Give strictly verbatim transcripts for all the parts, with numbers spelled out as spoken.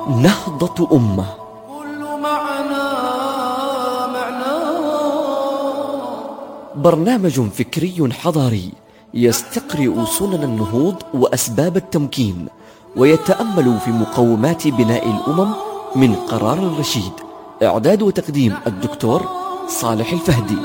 نهضة أمة. كل معنى معنى برنامج فكري حضاري يستقرئ سنن النهوض وأسباب التمكين، ويتأمل في مقومات بناء الأمم من قرار رشيد. إعداد وتقديم الدكتور صالح الفهدي.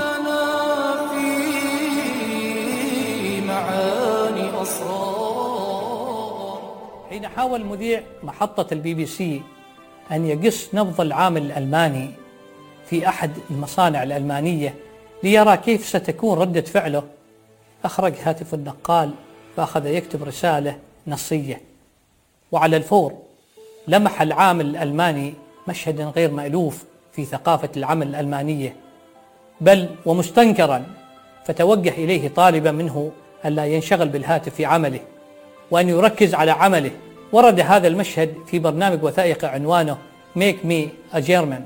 حين حاول مذيع محطة البي بي سي أن يقص نبض العامل الألماني في أحد المصانع الألمانية ليرى كيف ستكون ردة فعله، أخرج هاتف النقال فأخذ يكتب رسالة نصية، وعلى الفور لمح العامل الألماني مشهد غير مألوف في ثقافة العمل الألمانية، بل ومستنكرا، فتوجه إليه طالبا منه ألا ينشغل بالهاتف في عمله وأن يركز على عمله. ورد هذا المشهد في برنامج وثائقي عنوانه Make Me a German،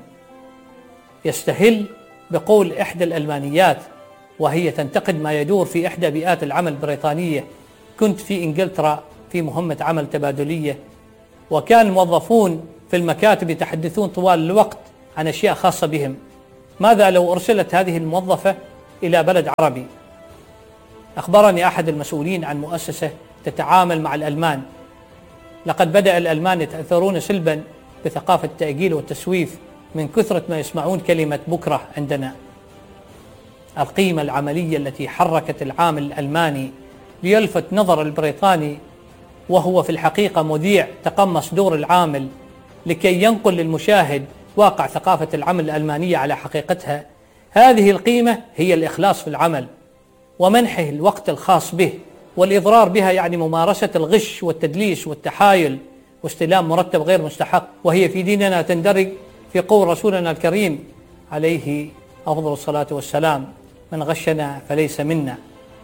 يستهل بقول إحدى الألمانيات وهي تنتقد ما يدور في إحدى بيئات العمل البريطانية: كنت في إنجلترا في مهمة عمل تبادلية، وكان الموظفون في المكاتب يتحدثون طوال الوقت عن أشياء خاصة بهم. ماذا لو أرسلت هذه الموظفة إلى بلد عربي؟ أخبرني أحد المسؤولين عن مؤسسة تتعامل مع الألمان: لقد بدأ الألمان يتأثرون سلبا بثقافة التأجيل والتسويف من كثرة ما يسمعون كلمة بكرة عندنا. القيمة العملية التي حركت العامل الألماني ليلفت نظر البريطاني، وهو في الحقيقة مذيع تقمص دور العامل لكي ينقل للمشاهد واقع ثقافة العمل الألمانية على حقيقتها، هذه القيمة هي الإخلاص في العمل ومنحه الوقت الخاص به، والإضرار بها يعني ممارسة الغش والتدليس والتحايل واستلام مرتب غير مستحق، وهي في ديننا تندرج في قول رسولنا الكريم عليه أفضل الصلاة والسلام: من غشنا فليس منا.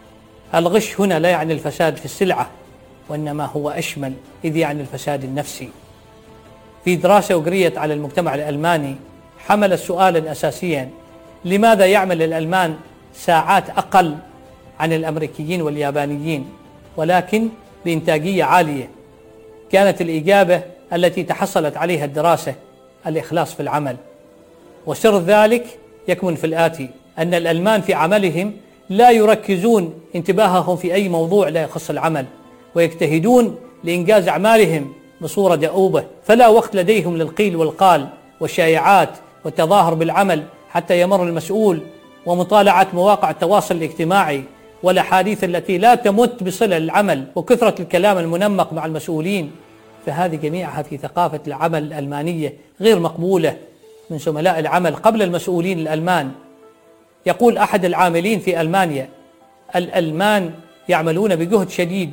الغش هنا لا يعني الفساد في السلعة، وإنما هو أشمل، إذ يعني الفساد النفسي. في دراسة أجريت على المجتمع الألماني حملت سؤالا أساسيا: لماذا يعمل الألمان ساعات أقل عن الأمريكيين واليابانيين ولكن بإنتاجية عالية؟ كانت الإجابة التي تحصلت عليها الدراسة الإخلاص في العمل. وسر ذلك يكمن في الآتي: أن الألمان في عملهم لا يركزون انتباههم في أي موضوع لا يخص العمل، ويجتهدون لإنجاز أعمالهم بصورة دؤوبة، فلا وقت لديهم للقيل والقال والشائعات والتظاهر بالعمل حتى يمر المسؤول ومطالعة مواقع التواصل الاجتماعي والأحاديث التي لا تمت بصلة للعمل وكثرة الكلام المنمق مع المسؤولين. فهذه جميعها في ثقافة العمل الألمانية غير مقبولة من زملاء العمل قبل المسؤولين الألمان. يقول أحد العاملين في ألمانيا: الألمان يعملون بجهد شديد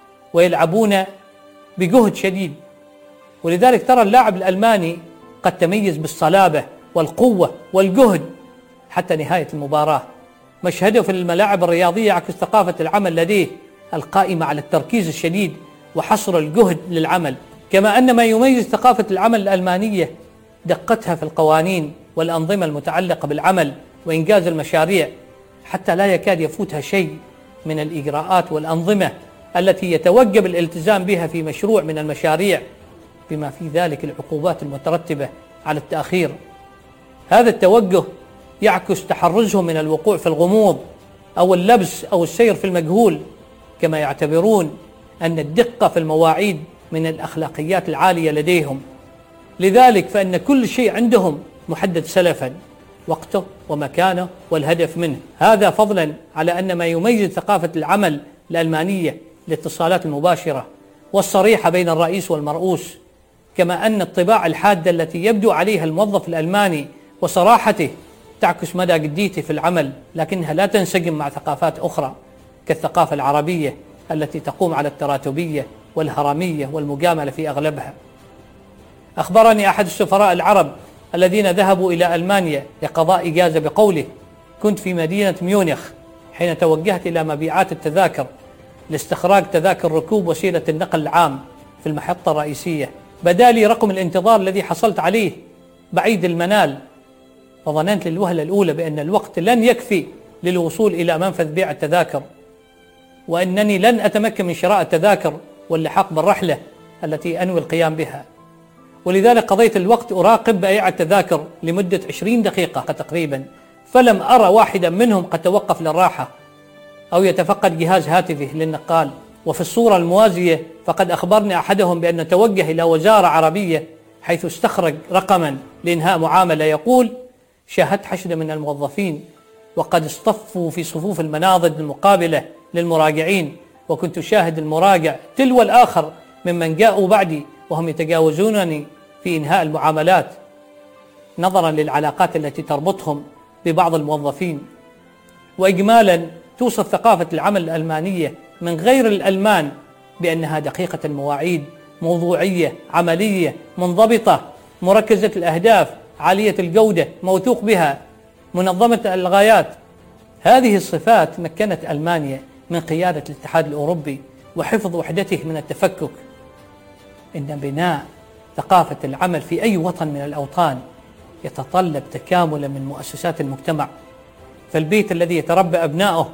ويلعبون بجهد شديد، ولذلك ترى اللاعب الألماني قد تميز بالصلابة والقوة والجهد حتى نهاية المباراة. مشهده في الملاعب الرياضية يعكس ثقافة العمل لديه القائمة على التركيز الشديد وحصر الجهد للعمل، كما أن ما يميز ثقافة العمل الألمانية دقتها في القوانين والأنظمة المتعلقة بالعمل وإنجاز المشاريع، حتى لا يكاد يفوتها شيء من الإجراءات والأنظمة التي يتوجب الالتزام بها في مشروع من المشاريع، بما في ذلك العقوبات المترتبة على التأخير. هذا التوجه يعكس تحرزهم من الوقوع في الغموض أو اللبس أو السير في المجهول، كما يعتبرون أن الدقة في المواعيد من الأخلاقيات العالية لديهم. لذلك فإن كل شيء عندهم محدد سلفا، وقته ومكانه والهدف منه، هذا فضلا على أن ما يميز ثقافة العمل الألمانية الاتصالات المباشرة والصريحة بين الرئيس والمرؤوس، كما أن الطباع الحادة التي يبدو عليها الموظف الألماني وصراحته تعكس مدى جديته في العمل، لكنها لا تنسجم مع ثقافات أخرى كالثقافة العربية التي تقوم على التراتبية والهرمية والمجاملة في أغلبها. أخبرني أحد السفراء العرب الذين ذهبوا إلى ألمانيا لقضاء إجازة بقوله: كنت في مدينة ميونخ حين توجهت إلى مبيعات التذاكر لاستخراج تذاكر ركوب وسيلة النقل العام في المحطة الرئيسية. بدا لي رقم الانتظار الذي حصلت عليه بعيد المنال، وظننت للوهلة الأولى بأن الوقت لن يكفي للوصول إلى منفذ بيع التذاكر، وأنني لن أتمكن من شراء التذاكر واللحاق بالرحلة التي أنوي القيام بها. ولذلك قضيت الوقت أراقب بائع التذاكر لمدة عشرين دقيقة تقريبا، فلم أرى واحدا منهم قد توقف للراحة أو يتفقد جهاز هاتفه للنقال. وفي الصورة الموازية فقد أخبرني أحدهم بأنه توجه إلى وزارة عربية حيث استخرج رقما لإنهاء معاملة يقول: شاهدت حشد من الموظفين وقد اصطفوا في صفوف المناضد المقابلة للمراجعين، وكنت أشاهد المراجع تلو الآخر ممن جاءوا بعدي وهم يتجاوزونني في إنهاء المعاملات نظرا للعلاقات التي تربطهم ببعض الموظفين. وإجمالا توصف ثقافة العمل الألمانية من غير الألمان بأنها دقيقة المواعيد، موضوعية، عملية، منضبطة، مركزة الأهداف، عالية الجودة، موثوق بها، منظمة الغايات. هذه الصفات مكنت ألمانيا من قيادة الاتحاد الأوروبي وحفظ وحدته من التفكك. إن بناء ثقافة العمل في أي وطن من الأوطان يتطلب تكاملا من مؤسسات المجتمع، فالبيت الذي يتربى أبنائه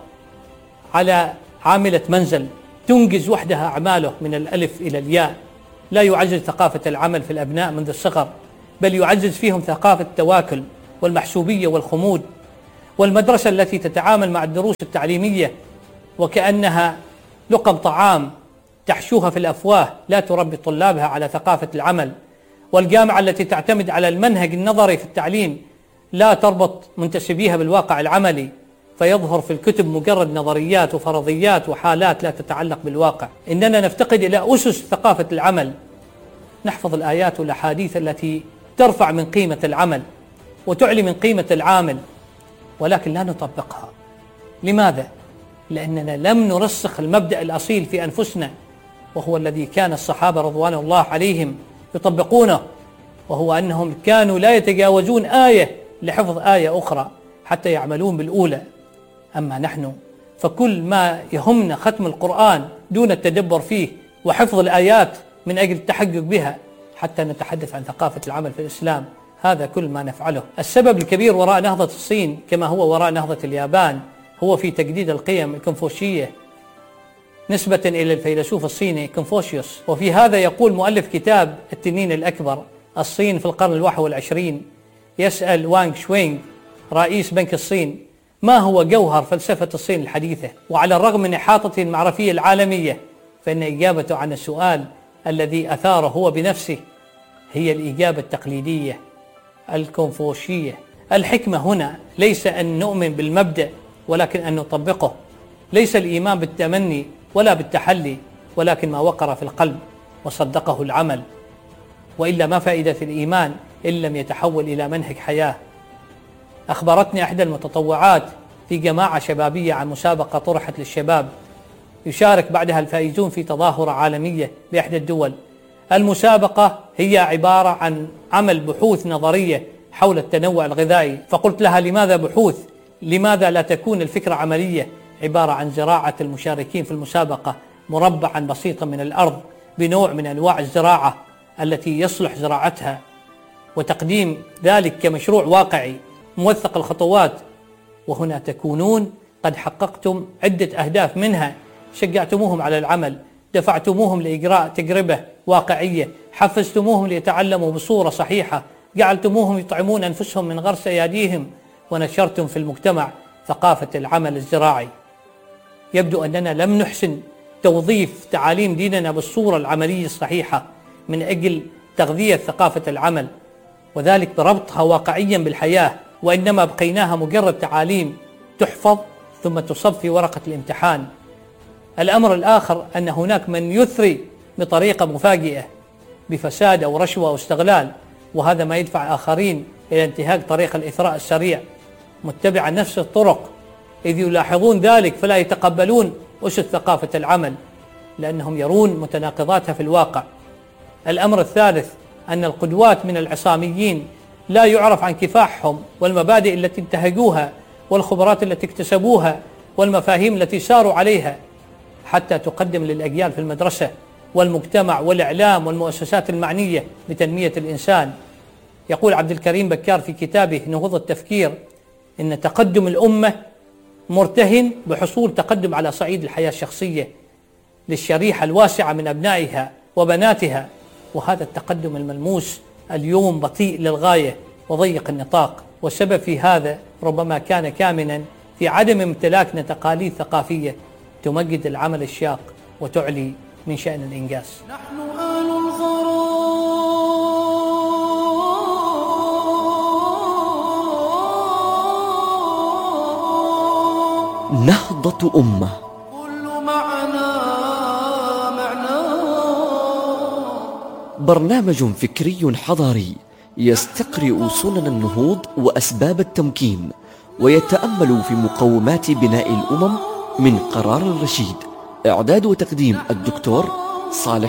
على عاملة منزل تنجز وحدها أعماله من الألف إلى الياء لا يعزز ثقافة العمل في الأبناء منذ الصغر، بل يعزز فيهم ثقافة التواكل والمحسوبية والخمود. والمدرسة التي تتعامل مع الدروس التعليمية وكأنها لقم طعام تحشوها في الأفواه لا تربي طلابها على ثقافة العمل. والجامعة التي تعتمد على المنهج النظري في التعليم لا تربط منتسبيها بالواقع العملي، فيظهر في الكتب مجرد نظريات وفرضيات وحالات لا تتعلق بالواقع. إننا نفتقد إلى أسس ثقافة العمل، نحفظ الآيات والأحاديث التي ترفع من قيمة العمل وتعلي من قيمة العامل، ولكن لا نطبقها. لماذا؟ لأننا لم نرسخ المبدأ الأصيل في أنفسنا، وهو الذي كان الصحابة رضوان الله عليهم يطبقونه، وهو أنهم كانوا لا يتجاوزون آية لحفظ آية أخرى حتى يعملون بالأولى. أما نحن فكل ما يهمنا ختم القرآن دون التدبر فيه وحفظ الآيات من أجل التحقق بها حتى نتحدث عن ثقافة العمل في الإسلام. هذا كل ما نفعله. السبب الكبير وراء نهضة الصين كما هو وراء نهضة اليابان هو في تجديد القيم الكونفوشية نسبة إلى الفيلسوف الصيني كونفوشيوس. وفي هذا يقول مؤلف كتاب التنين الأكبر الصين في القرن الواحد والعشرين، يسأل وانغ شوينغ رئيس بنك الصين ما هو جوهر فلسفة الصين الحديثة، وعلى الرغم من إحاطته المعرفية العالمية فإن إجابته عن السؤال الذي أثاره هو بنفسه هي الإجابة التقليدية الكونفوشية. الحكمة هنا ليس أن نؤمن بالمبدأ ولكن أن نطبقه، ليس الإيمان بالتمني ولا بالتحلي، ولكن ما وقر في القلب وصدقه العمل. وإلا ما فائدة الإيمان إن لم يتحول إلى منهج حياة. أخبرتني إحدى المتطوعات في جماعة شبابية عن مسابقة طرحت للشباب يشارك بعدها الفائزون في تظاهرة عالمية بإحدى الدول. المسابقة هي عبارة عن عمل بحوث نظرية حول التنوع الغذائي. فقلت لها لماذا بحوث؟ لماذا لا تكون الفكرة عملية؟ عبارة عن زراعة المشاركين في المسابقة مربعا بسيطا من الأرض بنوع من أنواع الزراعة التي يصلح زراعتها، وتقديم ذلك كمشروع واقعي موثق الخطوات. وهنا تكونون قد حققتم عدة أهداف، منها شجعتموهم على العمل، دفعتموهم لإجراء تجربة واقعية، حفزتموهم ليتعلموا بصورة صحيحة، جعلتموهم يطعمون أنفسهم من غرس أياديهم، ونشرتم في المجتمع ثقافة العمل الزراعي. يبدو أننا لم نحسن توظيف تعاليم ديننا بالصورة العملية الصحيحة من أجل تغذية ثقافة العمل، وذلك بربطها واقعيا بالحياة، وإنما بقيناها مجرد تعاليم تحفظ ثم تصب في ورقة الامتحان. الأمر الآخر أن هناك من يثري بطريقة مفاجئة بفساد أو رشوة أو استغلال، وهذا ما يدفع آخرين إلى انتهاك طريق الإثراء السريع متبعا نفس الطرق. إذ يلاحظون ذلك فلا يتقبلون أسس ثقافة العمل لأنهم يرون متناقضاتها في الواقع. الأمر الثالث أن القدوات من العصاميين لا يعرف عن كفاحهم والمبادئ التي انتهجوها والخبرات التي اكتسبوها والمفاهيم التي ساروا عليها حتى تقدم للأجيال في المدرسة والمجتمع والإعلام والمؤسسات المعنية بتنمية الإنسان. يقول عبد الكريم بكار في كتابه نهوض التفكير إن تقدم الأمة مرتهن بحصول تقدم على صعيد الحياة الشخصية للشريحة الواسعة من أبنائها وبناتها، وهذا التقدم الملموس اليوم بطيء للغاية وضيق النطاق، والسبب في هذا ربما كان كامنا في عدم امتلاكنا تقاليد ثقافية تمجد العمل الشاق وتعلي من شأن الإنجاز. نحن آل الغرام. نهضة أمة. كل معنى معنى. برنامج فكري حضاري يستقرئ سنن النهوض وأسباب التمكين، ويتأمل في مقومات بناء الأمم من قرار الرشيد. إعداد وتقديم الدكتور صالح